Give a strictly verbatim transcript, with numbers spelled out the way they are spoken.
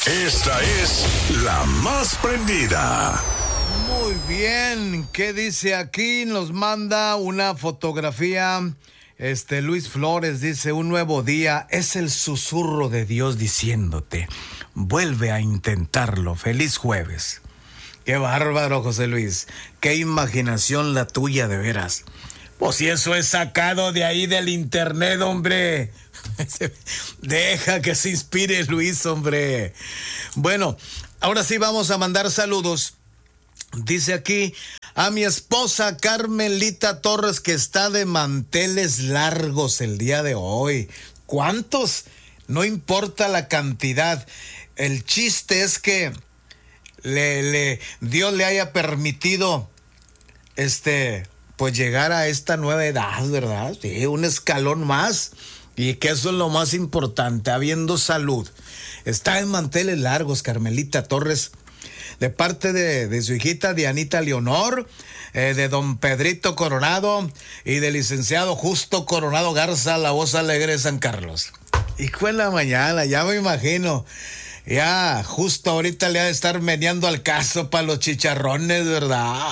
Esta es la más prendida. Muy bien, ¿qué dice aquí? Nos manda una fotografía. Este Luis Flores dice: un nuevo día es el susurro de Dios diciéndote, vuelve a intentarlo. Feliz jueves. Qué bárbaro, José Luis. Qué imaginación la tuya, de veras. Pues si eso es sacado de ahí del internet, hombre. Deja que se inspire Luis, hombre. Bueno, ahora sí vamos a mandar saludos. Dice aquí a mi esposa Carmelita Torres, que está de manteles largos el día de hoy. ¿Cuántos? No importa la cantidad. El chiste es que le, le, Dios le haya permitido este, pues llegar a esta nueva edad, ¿verdad? Sí, un escalón más. Y que eso es lo más importante, habiendo salud. Está en manteles largos, Carmelita Torres, de parte de, de su hijita Dianita Leonor, eh, de don Pedrito Coronado y del licenciado Justo Coronado Garza, la voz alegre de San Carlos. Hijo en la mañana, ya me imagino. Ya, justo ahorita le ha de estar meneando al caso para los chicharrones, ¿verdad?